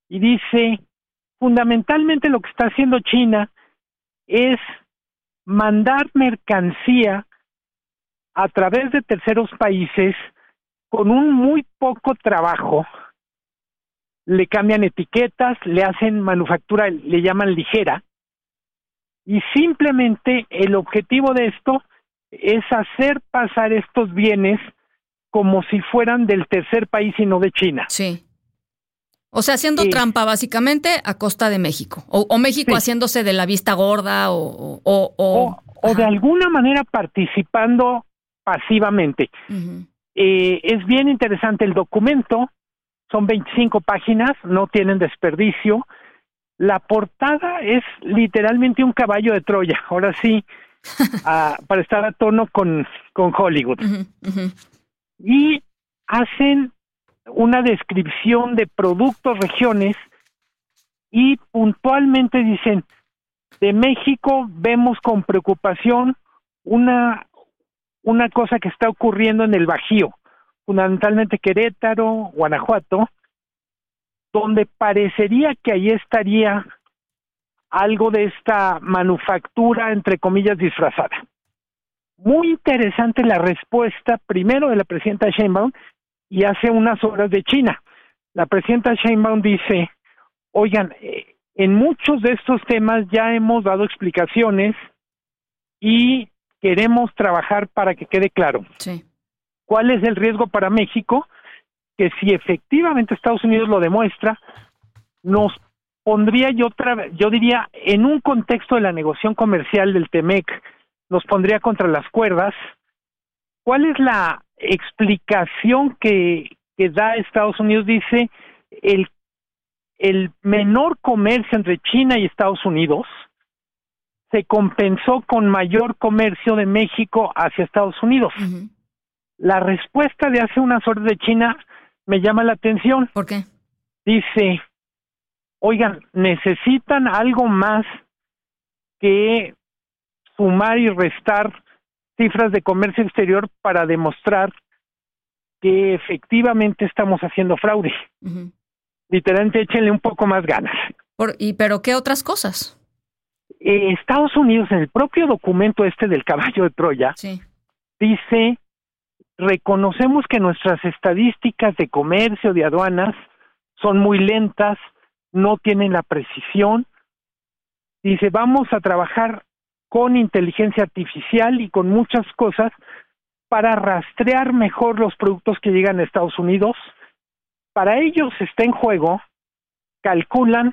y dice, fundamentalmente lo que está haciendo China es mandar mercancía a través de terceros países con un muy poco trabajo. Le cambian etiquetas, le hacen manufactura, le llaman ligera, y simplemente el objetivo de esto es hacer pasar estos bienes como si fueran del tercer país y no de China. Sí. O sea, haciendo trampa básicamente a costa de México. O México haciéndose de la vista gorda o de alguna manera participando pasivamente. Uh-huh. Es bien interesante el documento, son 25 páginas, no tienen desperdicio. La portada es literalmente un caballo de Troya, ahora sí, para estar a tono con Hollywood. Uh-huh, uh-huh. Y hacen una descripción de productos, regiones, y puntualmente dicen, de México vemos con preocupación una cosa que está ocurriendo en el Bajío, fundamentalmente Querétaro, Guanajuato, donde parecería que ahí estaría algo de esta manufactura, entre comillas, disfrazada. Muy interesante la respuesta, primero de la presidenta Sheinbaum, y hace unas horas de China. La presidenta Sheinbaum dice, oigan, en muchos de estos temas ya hemos dado explicaciones y queremos trabajar para que quede claro. Sí. ¿Cuál es el riesgo para México? Que si efectivamente Estados Unidos lo demuestra, nos pondría, yo diría, en un contexto de la negociación comercial del TEMEC, nos pondría contra las cuerdas. ¿Cuál es la explicación que da Estados Unidos? Dice, el menor comercio entre China y Estados Unidos se compensó con mayor comercio de México hacia Estados Unidos. Uh-huh. La respuesta de hace unas horas de China me llama la atención. ¿Por qué? Dice, oigan, necesitan algo más que sumar y restar cifras de comercio exterior para demostrar que efectivamente estamos haciendo fraude. Uh-huh. Literalmente, échenle un poco más ganas. ¿Pero qué otras cosas? Estados Unidos, en el propio documento del caballo de Troya, sí, dice, reconocemos que nuestras estadísticas de comercio, de aduanas, son muy lentas, no tienen la precisión. Dice, vamos a trabajar con inteligencia artificial y con muchas cosas para rastrear mejor los productos que llegan a Estados Unidos. Para ellos está en juego, calculan,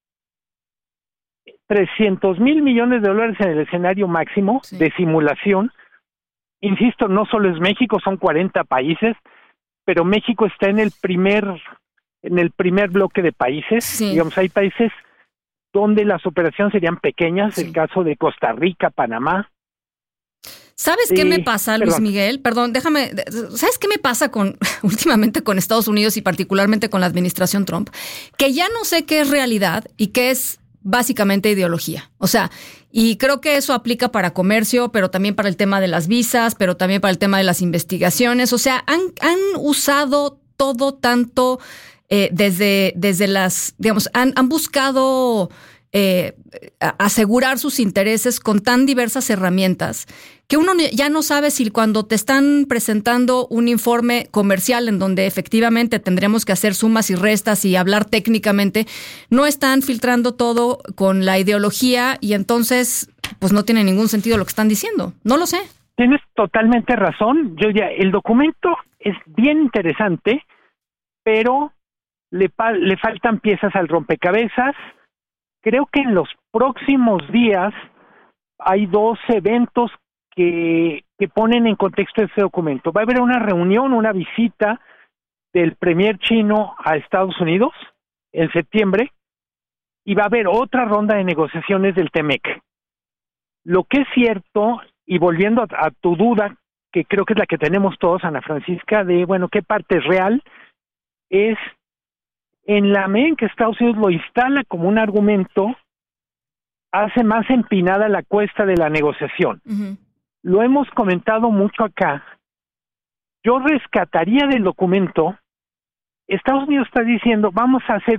$300 mil millones en el escenario máximo de simulación. Insisto, no solo es México, son 40 países, pero México está en el primer bloque de países. Sí. Digamos, hay países donde las operaciones serían pequeñas, el caso de Costa Rica, Panamá. ¿Sabes qué me pasa, Luis Miguel? Perdón, déjame. ¿Sabes qué me pasa últimamente con Estados Unidos y particularmente con la administración Trump? Que ya no sé qué es realidad y qué es básicamente ideología. O sea, y creo que eso aplica para comercio, pero también para el tema de las visas, pero también para el tema de las investigaciones. O sea, han usado todo tanto desde las, digamos, han buscado asegurar sus intereses con tan diversas herramientas que uno ya no sabe si cuando te están presentando un informe comercial en donde efectivamente tendremos que hacer sumas y restas y hablar técnicamente, no están filtrando todo con la ideología y entonces pues no tiene ningún sentido lo que están diciendo. No lo sé. Tienes totalmente razón. Yo diría, el documento es bien interesante, pero le faltan piezas al rompecabezas. Creo que en los próximos días hay 2 eventos que ponen en contexto ese documento. Va a haber una reunión, una visita del premier chino a Estados Unidos en septiembre y va a haber otra ronda de negociaciones del TEMEC. Lo que es cierto, y volviendo a tu duda, que creo que es la que tenemos todos, Ana Francisca, de, bueno, ¿qué parte es real? Es en la medida en que Estados Unidos lo instala como un argumento, hace más empinada la cuesta de la negociación. Uh-huh. Lo hemos comentado mucho acá. Yo rescataría del documento, Estados Unidos está diciendo, vamos a hacer